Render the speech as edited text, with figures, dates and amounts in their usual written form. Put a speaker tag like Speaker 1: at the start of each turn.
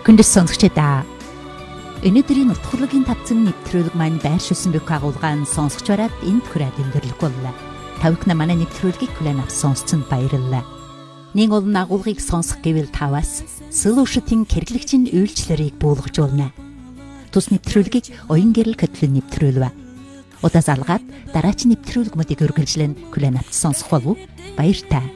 Speaker 1: Хүндэс сонсогчдаа өнөөдрийн утгалагийн тавцан нэвтрүүлэг маань байршуулсан бүх агуулгаан сонсогч бараад энэ радио дэрлэг боллоо. Тавх на манай нэвтрүүлгийг хүлээн авсан сонсцонд баярлалаа. Нэг олон агуулгыг сонсох гэвэл таваас Solution-ийн хэрэглэгчийн үйлчлэлийг буулгажуулна. Тус нэвтрүүлгийг оюун гэрэл хөтөлбөр нэвтрүүлвэ. Удаас алгаад дараач нэвтрүүлгүүдийг үргэлжлэн хүлээн авч сонсох болов уу? Баяр та.